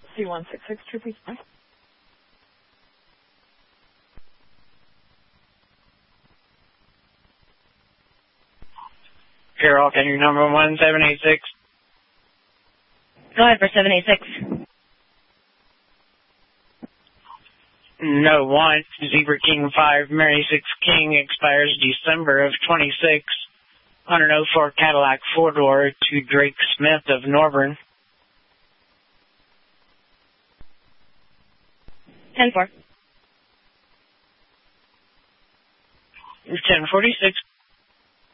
C166, True Peace. Carol, can you number 1786? Go ahead for 786. No, 1, Zebra King 5, Mary 6 King expires December of 26. On an 04 Cadillac 4-door to Drake Smith of Norburn. 10-4. 1046.